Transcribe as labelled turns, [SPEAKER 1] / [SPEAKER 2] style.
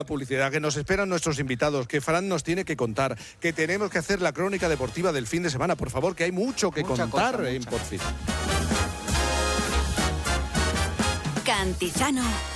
[SPEAKER 1] Publicidad, que nos esperan nuestros invitados, que Fran nos tiene que contar, que tenemos que hacer la crónica deportiva del fin de semana, por favor, que hay mucho que contar en Por Fin.
[SPEAKER 2] Cantizano